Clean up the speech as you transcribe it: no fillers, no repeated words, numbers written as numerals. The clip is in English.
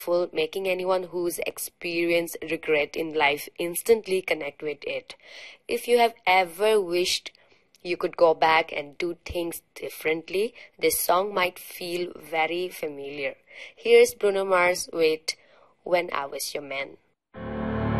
making anyone who's experienced regret in life instantly connect with it. If you have ever wished you could go back and do things differently, this song might feel very familiar. Here's Bruno Mars with When I Was Your Man.